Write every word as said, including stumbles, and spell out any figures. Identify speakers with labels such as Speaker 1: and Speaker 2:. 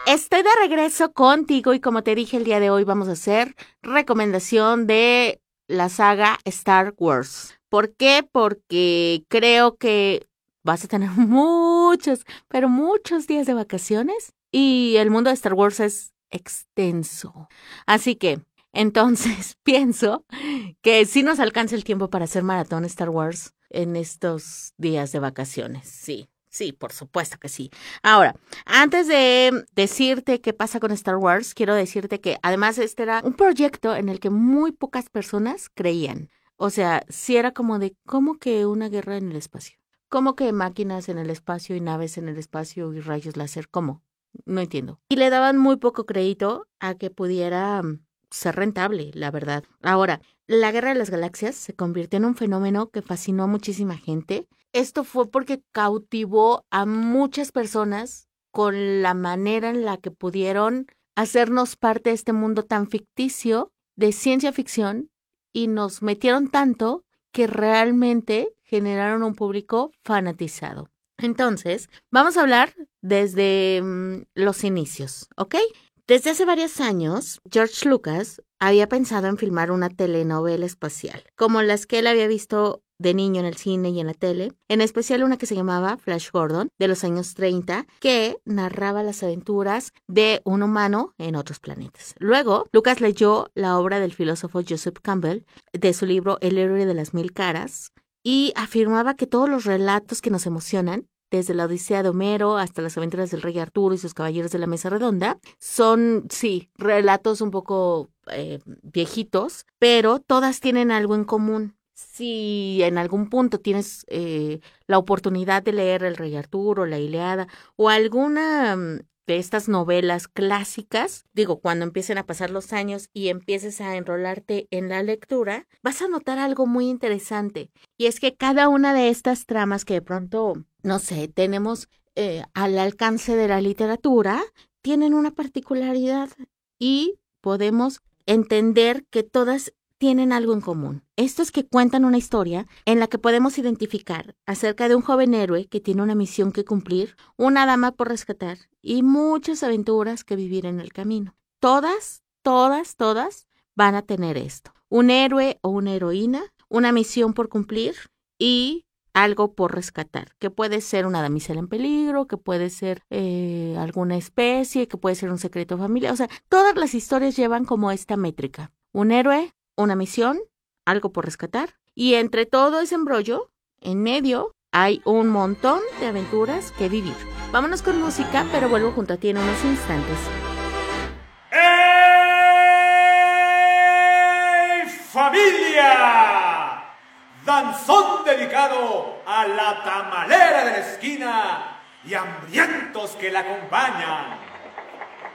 Speaker 1: Estoy de regreso contigo y como te dije el día de hoy vamos a hacer recomendación de la saga Star Wars. ¿Por qué? Porque creo que vas a tener muchos, pero muchos días de vacaciones y el mundo de Star Wars es extenso. Así que, entonces, pienso que sí nos alcanza el tiempo para hacer maratón Star Wars en estos días de vacaciones, sí. Sí, por supuesto que sí. Ahora, antes de decirte qué pasa con Star Wars, quiero decirte que además este era un proyecto en el que muy pocas personas creían. O sea, sí era como de, ¿cómo que una guerra en el espacio? ¿Cómo que máquinas en el espacio y naves en el espacio y rayos láser? ¿Cómo? No entiendo. Y le daban muy poco crédito a que pudiera um, ser rentable, la verdad. Ahora, la Guerra de las Galaxias se convirtió en un fenómeno que fascinó a muchísima gente. Esto fue porque cautivó a muchas personas con la manera en la que pudieron hacernos parte de este mundo tan ficticio de ciencia ficción y nos metieron tanto que realmente generaron un público fanatizado. Entonces, vamos a hablar desde um, los inicios, ¿ok? Desde hace varios años, George Lucas había pensado en filmar una telenovela espacial, como las que él había visto de niño en el cine y en la tele, en especial una que se llamaba Flash Gordon, de los años treinta, que narraba las aventuras de un humano en otros planetas. Luego, Lucas leyó la obra del filósofo Joseph Campbell, de su libro El héroe de las mil caras, y afirmaba que todos los relatos que nos emocionan, desde la Odisea de Homero hasta las aventuras del rey Arturo y sus caballeros de la mesa redonda, son, sí, relatos un poco eh, viejitos, pero todas tienen algo en común. Si en algún punto tienes eh, la oportunidad de leer El Rey Arturo, La Ilíada o alguna um, de estas novelas clásicas, digo, cuando empiecen a pasar los años y empieces a enrolarte en la lectura, vas a notar algo muy interesante. Y es que cada una de estas tramas que de pronto, no sé, tenemos eh, al alcance de la literatura, tienen una particularidad y podemos entender que todas tienen algo en común. Esto es que cuentan una historia en la que podemos identificar acerca de un joven héroe que tiene una misión que cumplir, una dama por rescatar y muchas aventuras que vivir en el camino. Todas, todas, todas van a tener esto. Un héroe o una heroína, una misión por cumplir y algo por rescatar, que puede ser una damisela en peligro, que puede ser eh, alguna especie, que puede ser un secreto familiar. O sea, todas las historias llevan como esta métrica. Un héroe, una misión, algo por rescatar, y entre todo ese embrollo, en medio, hay un montón de aventuras que vivir. Vámonos con música, pero vuelvo junto a ti en unos instantes.
Speaker 2: ¡Hey, familia! Danzón dedicado a la tamalera de la esquina y hambrientos que la acompañan.